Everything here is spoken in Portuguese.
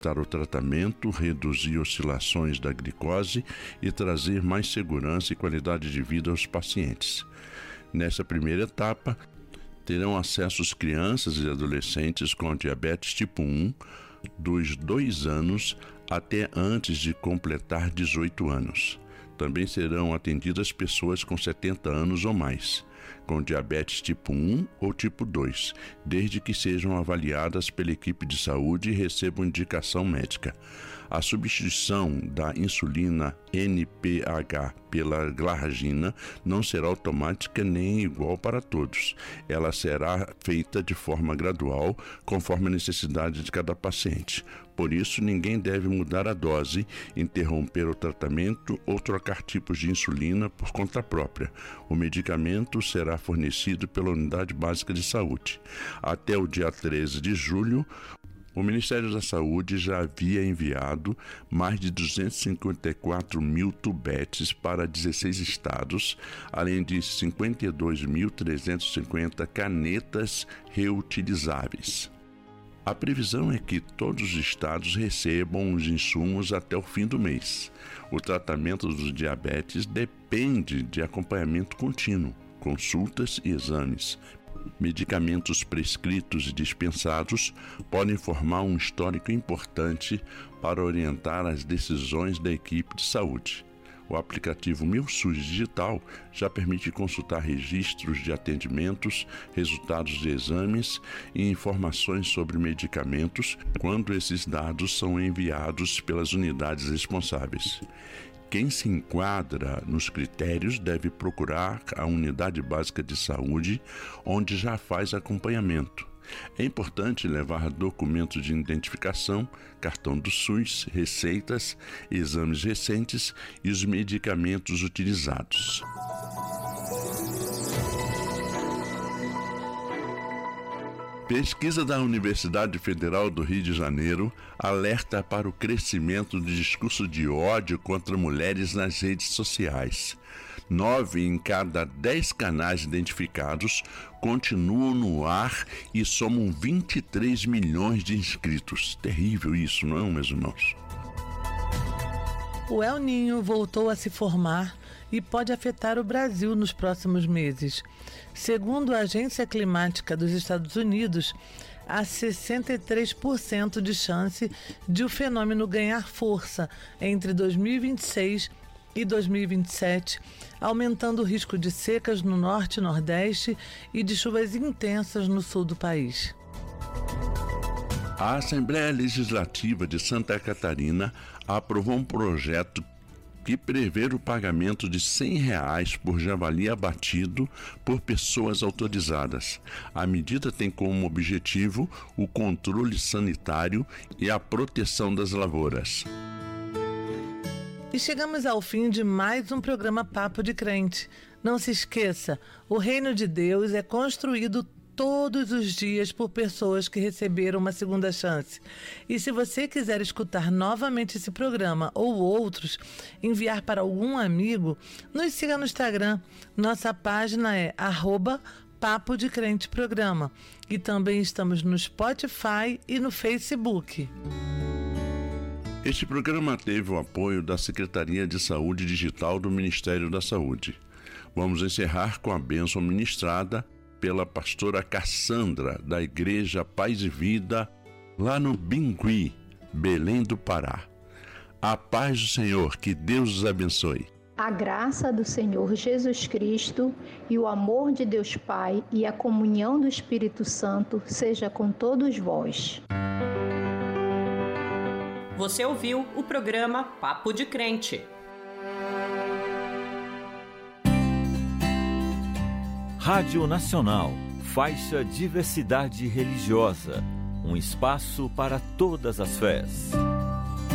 Dar o tratamento, reduzir oscilações da glicose e trazer mais segurança e qualidade de vida aos pacientes. Nessa primeira etapa, terão acesso as crianças e adolescentes com diabetes tipo 1, dos 2 anos até antes de completar 18 anos. Também serão atendidas pessoas com 70 anos ou mais, com diabetes tipo 1 ou tipo 2, desde que sejam avaliadas pela equipe de saúde e recebam indicação médica. A substituição da insulina NPH pela glargina não será automática nem igual para todos. Ela será feita de forma gradual, conforme a necessidade de cada paciente. Por isso, ninguém deve mudar a dose, interromper o tratamento ou trocar tipos de insulina por conta própria. O medicamento será fornecido pela Unidade Básica de Saúde. Até o dia 13 de julho, o Ministério da Saúde já havia enviado mais de 254 mil tubetes para 16 estados, além de 52.350 canetas reutilizáveis. A previsão é que todos os estados recebam os insumos até o fim do mês. O tratamento do diabetes depende de acompanhamento contínuo, consultas e exames. Medicamentos prescritos e dispensados podem formar um histórico importante para orientar as decisões da equipe de saúde. O aplicativo Meu SUS Digital já permite consultar registros de atendimentos, resultados de exames e informações sobre medicamentos quando esses dados são enviados pelas unidades responsáveis. Quem se enquadra nos critérios deve procurar a unidade básica de saúde, onde já faz acompanhamento. É importante levar documentos de identificação, cartão do SUS, receitas, exames recentes e os medicamentos utilizados. Pesquisa da Universidade Federal do Rio de Janeiro alerta para o crescimento do discurso de ódio contra mulheres nas redes sociais. 9 em cada 10 canais identificados continuam no ar e somam 23 milhões de inscritos. Terrível isso, não é, meus irmãos? O El Niño voltou a se formar e pode afetar o Brasil nos próximos meses. Segundo a Agência Climática dos Estados Unidos, há 63% de chance de o fenômeno ganhar força entre 2026 e 2027, aumentando o risco de secas no norte e nordeste e de chuvas intensas no sul do país. A Assembleia Legislativa de Santa Catarina aprovou um projeto que prevê o pagamento de R$100 por javali abatido por pessoas autorizadas. A medida tem como objetivo o controle sanitário e a proteção das lavouras. E chegamos ao fim de mais um programa Papo de Crente. Não se esqueça, o reino de Deus é construído todos os dias por pessoas que receberam uma segunda chance. E se você quiser escutar novamente esse programa ou outros, enviar para algum amigo, nos siga no Instagram. Nossa página é @Papo de Crente Programa. E também estamos no Spotify e no Facebook. Este programa teve o apoio da Secretaria de Saúde Digital do Ministério da Saúde. Vamos encerrar com a bênção ministrada pela pastora Cassandra, da Igreja Paz e Vida, lá no Bingui, Belém do Pará. A paz do Senhor, que Deus os abençoe. A graça do Senhor Jesus Cristo e o amor de Deus Pai e a comunhão do Espírito Santo seja com todos vós. Você ouviu o programa Papo de Crente. Rádio Nacional, faixa Diversidade Religiosa, um espaço para todas as fés.